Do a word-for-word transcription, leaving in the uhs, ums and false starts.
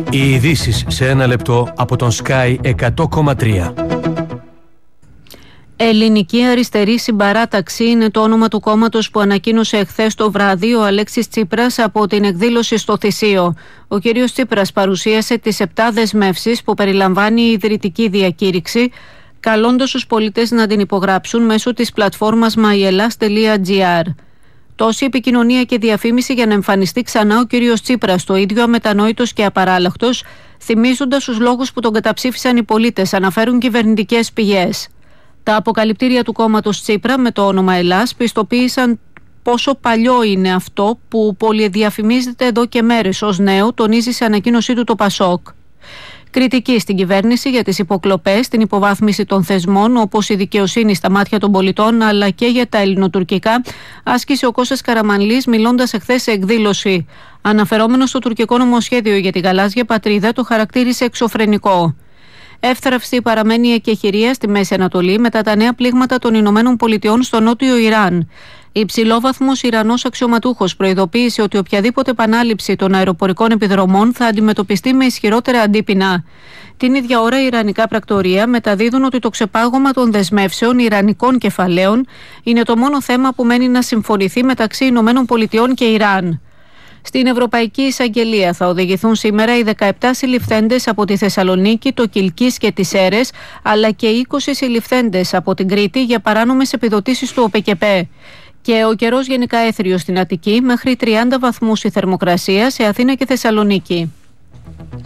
Οι ειδήσεις σε ένα λεπτό από τον Sky εκατό κόμμα τρία. Ελληνική Αριστερή Συμπαράταξη είναι το όνομα του κόμματος που ανακοίνωσε εχθές το βράδυ ο Αλέξης Τσίπρας από την εκδήλωση στο Θησίο. Ο κ. Τσίπρας παρουσίασε τις επτά δεσμεύσεις που περιλαμβάνει η ιδρυτική διακήρυξη, καλώντας τους πολίτες να την υπογράψουν μέσω της πλατφόρμας myellas τελεία gr. Τόση επικοινωνία και διαφήμιση για να εμφανιστεί ξανά ο κ. Τσίπρας, το ίδιο αμετανόητος και απαράλλαχτος, θυμίζοντας τους λόγους που τον καταψήφισαν οι πολίτες, αναφέρουν κυβερνητικές πηγές. Τα αποκαλυπτήρια του κόμματος Τσίπρα με το όνομα Ελλάς πιστοποίησαν πόσο παλιό είναι αυτό που πολυδιαφημίζεται εδώ και μέρες ως νέο, τονίζει σε ανακοίνωσή του το Πασόκ. Κριτική στην κυβέρνηση για τις υποκλοπές, την υποβάθμιση των θεσμών όπως η δικαιοσύνη στα μάτια των πολιτών αλλά και για τα ελληνοτουρκικά, άσκησε ο Κώστας Καραμανλής μιλώντας εχθές σε εκδήλωση. Αναφερόμενος στο τουρκικό νομοσχέδιο για τη γαλάζια πατρίδα, το χαρακτήρισε εξωφρενικό. Εύθραυστη παραμένει η εκεχηρία στη Μέση Ανατολή μετά τα νέα πλήγματα των Ηνωμένων Πολιτειών στο νότιο Ιράν. Υψηλόβαθμος Ιρανός αξιωματούχος προειδοποίησε ότι οποιαδήποτε επανάληψη των αεροπορικών επιδρομών θα αντιμετωπιστεί με ισχυρότερα αντίπεινα. Την ίδια ώρα, οι ιρανικά πρακτορεία μεταδίδουν ότι το ξεπάγωμα των δεσμεύσεων ιρανικών κεφαλαίων είναι το μόνο θέμα που μένει να συμφωνηθεί μεταξύ Ηνωμένων Πολιτειών και Ιράν. Στην Ευρωπαϊκή Εισαγγελία θα οδηγηθούν σήμερα οι δεκαεπτά συλληφθέντες από τη Θεσσαλονίκη, το Κιλκής και τις Σέρρες, αλλά και είκοσι συλληφθέντες από την Κρήτη για παράνομες επιδοτήσεις του ΟΠΕΚΕΠΕ. Και ο καιρός γενικά έθριος στην Αττική, μέχρι τριάντα βαθμούς η θερμοκρασία σε Αθήνα και Θεσσαλονίκη.